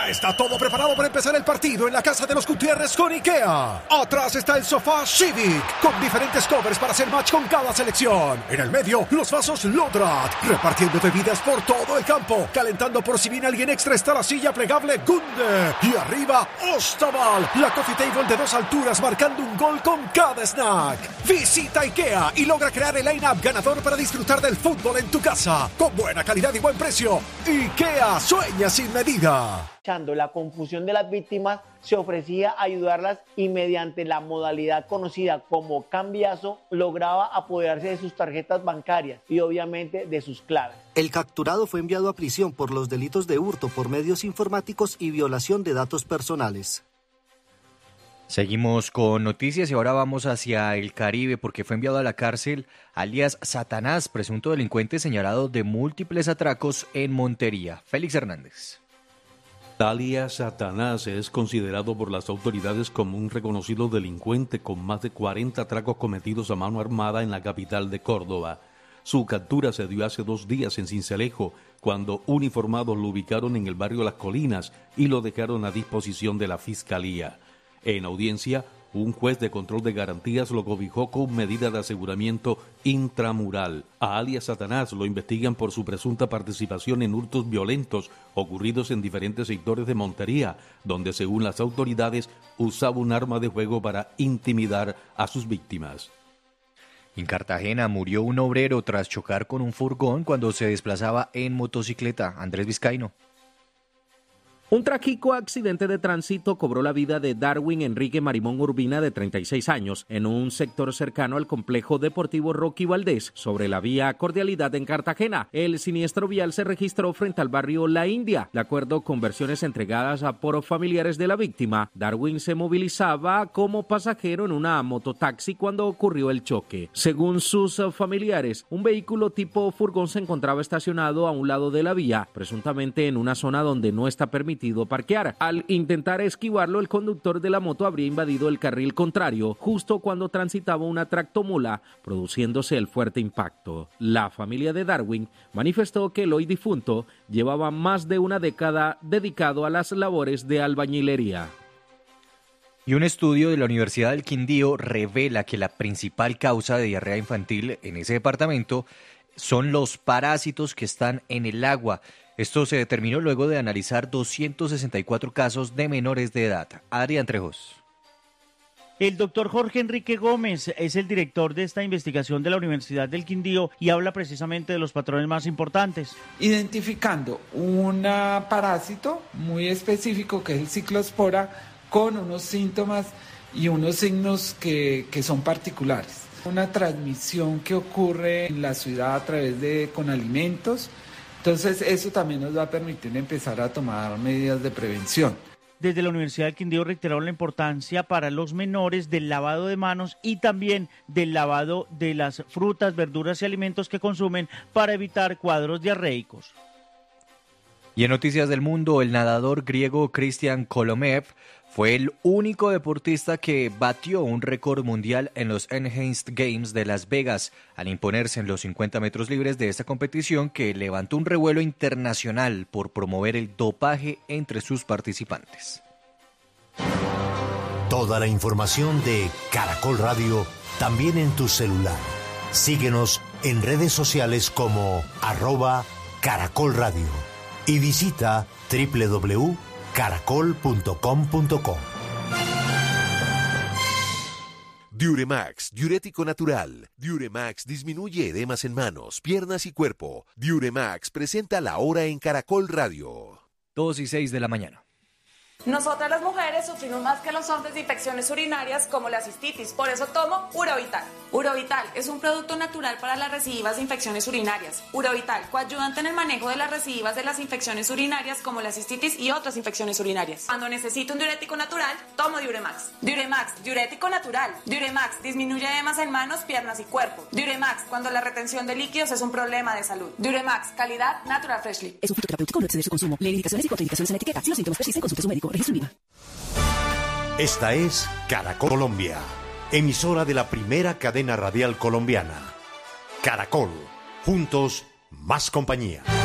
Ya está todo preparado para empezar el partido en la casa de los Gutiérrez con IKEA. Atrás está el sofá Civic, con diferentes covers para hacer match con cada selección. En el medio, los vasos Lodrat, repartiendo bebidas por todo el campo. Calentando por si viene alguien extra está la silla plegable Gunde. Y arriba, Ostaval, la coffee table de 2 alturas marcando un gol con cada snack. Visita IKEA y logra crear el line-up ganador para disfrutar del fútbol en tu casa. Con buena calidad y buen precio. IKEA, sueña sin medida. La confusión de las víctimas, se ofrecía ayudarlas y mediante la modalidad conocida como cambiazo lograba apoderarse de sus tarjetas bancarias y obviamente de sus claves. El capturado fue enviado a prisión por los delitos de hurto por medios informáticos y violación de datos personales. Seguimos con noticias y ahora vamos hacia el Caribe porque fue enviado a la cárcel alias Satanás, presunto delincuente señalado de múltiples atracos en Montería. Félix Hernández. Alias Satanás es considerado por las autoridades como un reconocido delincuente con más de 40 atracos cometidos a mano armada en la capital de Córdoba. Su captura se dio hace 2 días en Sincelejo, cuando uniformados lo ubicaron en el barrio Las Colinas y lo dejaron a disposición de la Fiscalía. En audiencia, un juez de control de garantías lo cobijó con medida de aseguramiento intramural. A alias Satanás lo investigan por su presunta participación en hurtos violentos ocurridos en diferentes sectores de Montería, donde según las autoridades usaba un arma de fuego para intimidar a sus víctimas. En Cartagena murió un obrero tras chocar con un furgón cuando se desplazaba en motocicleta. Andrés Vizcaíno. Un trágico accidente de tránsito cobró la vida de Darwin Enrique Marimón Urbina, de 36 años, en un sector cercano al complejo deportivo Rocky Valdés, sobre la vía Cordialidad en Cartagena. El siniestro vial se registró frente al barrio La India. De acuerdo con versiones entregadas por familiares de la víctima, Darwin se movilizaba como pasajero en una mototaxi cuando ocurrió el choque. Según sus familiares, un vehículo tipo furgón se encontraba estacionado a un lado de la vía, presuntamente en una zona donde no está permitido parquear. Al intentar esquivarlo, el conductor de la moto habría invadido el carril contrario justo cuando transitaba una tractomula, produciéndose el fuerte impacto. La familia de Darwin manifestó que el hoy difunto llevaba más de una década dedicado a las labores de albañilería. Y un estudio de la Universidad del Quindío revela que la principal causa de diarrea infantil en ese departamento son los parásitos que están en el agua. Esto se determinó luego de analizar 264 casos de menores de edad. Adrián Trejos. El doctor Jorge Enrique Gómez es el director de esta investigación de la Universidad del Quindío y habla precisamente de los patrones más importantes. Identificando un parásito muy específico que es el ciclospora con unos síntomas y unos signos que son particulares. Una transmisión que ocurre en la ciudad a través con alimentos. Entonces eso también nos va a permitir empezar a tomar medidas de prevención. Desde la Universidad del Quindío reiteraron la importancia para los menores del lavado de manos y también del lavado de las frutas, verduras y alimentos que consumen para evitar cuadros diarreicos. Y en noticias del mundo, el nadador griego Christian Kolomev fue el único deportista que batió un récord mundial en los Enhanced Games de Las Vegas al imponerse en los 50 metros libres de esta competición que levantó un revuelo internacional por promover el dopaje entre sus participantes. Toda la información de Caracol Radio también en tu celular. Síguenos en redes sociales como @Caracol Radio y visita www.caracol.com.co. Diuremax, diurético natural. Diuremax disminuye edemas en manos, piernas y cuerpo. Diuremax presenta la hora en Caracol Radio. 2:06 de la mañana. Nosotras las mujeres sufrimos más que los hombres de infecciones urinarias como la cistitis, por eso tomo Urovital. Urovital es un producto natural para las recidivas de infecciones urinarias. Urovital, coayudante en el manejo de las recidivas de las infecciones urinarias como la cistitis y otras infecciones urinarias. Cuando necesito un diurético natural, tomo Diuremax. Diuremax, diurético natural. Diuremax disminuye edemas en manos, piernas y cuerpo. Diuremax, cuando la retención de líquidos es un problema de salud. Diuremax, calidad Natural Freshly. Es un fruto terapéutico, no excede su consumo. Lee indicaciones y contraindicaciones en la etiqueta. Si los síntomas persisten, consulte a su médico. Registro INVIMA. Esta es Caracol Colombia, emisora de la primera cadena radial colombiana. Caracol, juntos, más compañía.